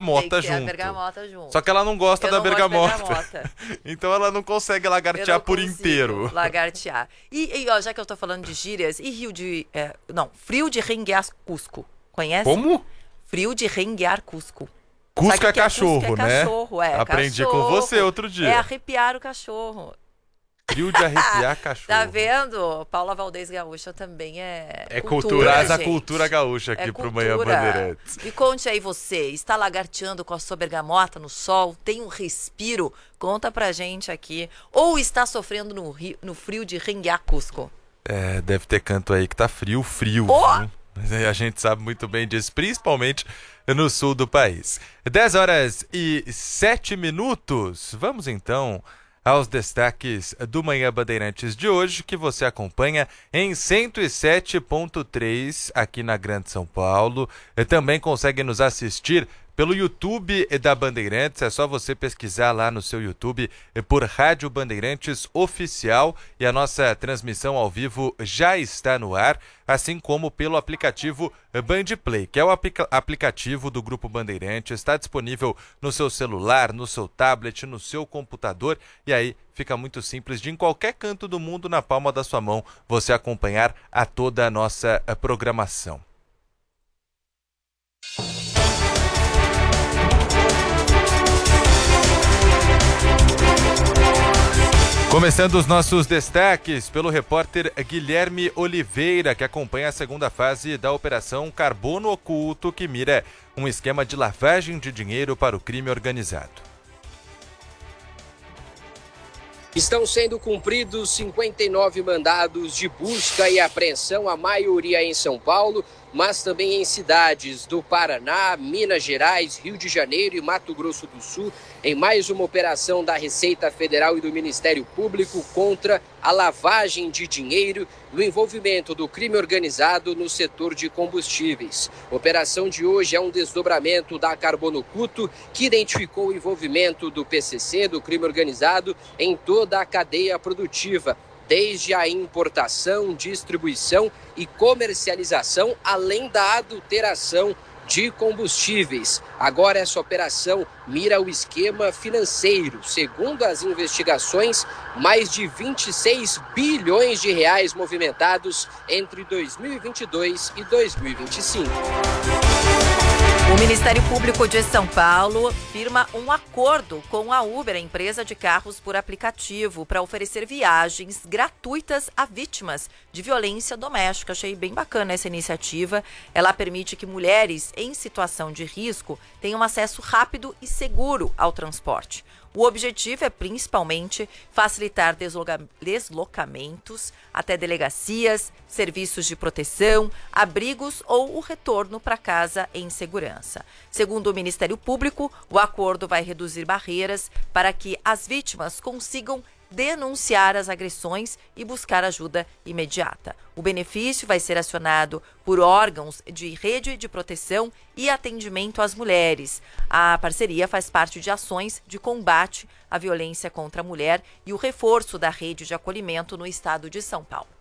bergamota junto. A bergamota junto. Só que ela não gosta da bergamota. Gosto de bergamota. Então ela não consegue lagartear por inteiro. Lagartear. E ó, já que eu tô falando de gírias, e frio de renguear Cusco. Conhece? Como? Frio de renguear Cusco. Cusco é cachorro, Cusco né? Cachorro, Aprendi cachorro. com você outro dia. É arrepiar o cachorro. Frio de arrepiar cachorro. Tá vendo? Paula Valdez Gaúcha também é cultura. Traz a gente. cultura gaúcha aqui pro Manhã Bandeirantes. Me conte aí você, está lagarteando com a sua bergamota no sol? Tem um respiro? Conta pra gente aqui. Ou está sofrendo no frio de renguear Cusco? Deve ter canto aí que tá frio. Oh! Viu? Mas a gente sabe muito bem disso, principalmente no sul do país. 10h07. Vamos então aos destaques do Manhã Bandeirantes de hoje, que você acompanha em 107.3 aqui na Grande São Paulo. Também consegue nos assistir pelo YouTube da Bandeirantes. É só você pesquisar lá no seu YouTube por Rádio Bandeirantes Oficial, e a nossa transmissão ao vivo já está no ar, assim como pelo aplicativo Bandplay, que é o aplicativo do Grupo Bandeirantes. Está disponível no seu celular, no seu tablet, no seu computador, e aí fica muito simples de em qualquer canto do mundo, na palma da sua mão, você acompanhar a toda a nossa programação. Começando os nossos destaques pelo repórter Guilherme Oliveira, que acompanha a segunda fase da Operação Carbono Oculto, que mira um esquema de lavagem de dinheiro para o crime organizado. Estão sendo cumpridos 59 mandados de busca e apreensão, a maioria em São Paulo, mas também em cidades do Paraná, Minas Gerais, Rio de Janeiro e Mato Grosso do Sul, em mais uma operação da Receita Federal e do Ministério Público contra a lavagem de dinheiro e o envolvimento do crime organizado no setor de combustíveis. A operação de hoje é um desdobramento da Carbono Oculto, que identificou o envolvimento do PCC, do crime organizado, em toda a cadeia produtiva, desde a importação, distribuição e comercialização, além da adulteração de combustíveis. Agora essa operação mira o esquema financeiro. Segundo as investigações, mais de 26 bilhões de reais movimentados entre 2022 e 2025. O Ministério Público de São Paulo firma um acordo com a Uber, a empresa de carros por aplicativo, para oferecer viagens gratuitas a vítimas de violência doméstica. Achei bem bacana essa iniciativa. Ela permite que mulheres em situação de risco tenham acesso rápido e seguro ao transporte. O objetivo é principalmente facilitar deslocamentos até delegacias, serviços de proteção, abrigos ou o retorno para casa em segurança. Segundo o Ministério Público, o acordo vai reduzir barreiras para que as vítimas consigam denunciar as agressões e buscar ajuda imediata. O benefício vai ser acionado por órgãos de rede de proteção e atendimento às mulheres. A parceria faz parte de ações de combate à violência contra a mulher e o reforço da rede de acolhimento no estado de São Paulo.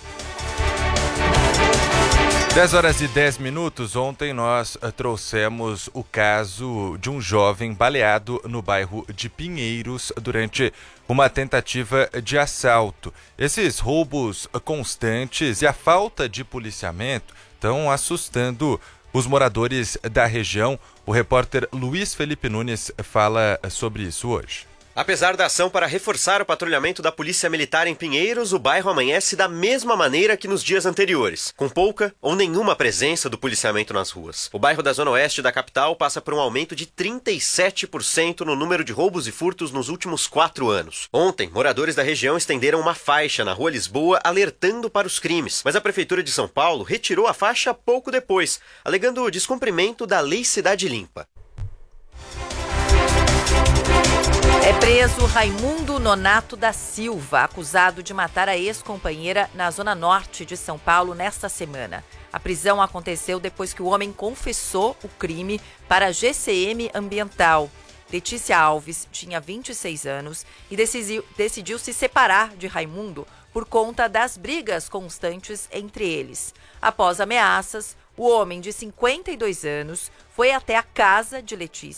10h10. Ontem nós trouxemos o caso de um jovem baleado no bairro de Pinheiros durante uma tentativa de assalto. Esses roubos constantes e a falta de policiamento estão assustando os moradores da região. O repórter Luiz Felipe Nunes fala sobre isso hoje. Apesar da ação para reforçar o patrulhamento da Polícia Militar em Pinheiros, o bairro amanhece da mesma maneira que nos dias anteriores, com pouca ou nenhuma presença do policiamento nas ruas. O bairro da Zona Oeste da capital passa por um aumento de 37% no número de roubos e furtos nos últimos 4 anos. Ontem, moradores da região estenderam uma faixa na Rua Lisboa alertando para os crimes, mas a Prefeitura de São Paulo retirou a faixa pouco depois, alegando o descumprimento da Lei Cidade Limpa. É preso Raimundo Nonato da Silva, acusado de matar a ex-companheira na zona norte de São Paulo nesta semana. A prisão aconteceu depois que o homem confessou o crime para a GCM Ambiental. Letícia Alves tinha 26 anos e decidiu se separar de Raimundo por conta das brigas constantes entre eles. Após ameaças, o homem de 52 anos foi até a casa de Letícia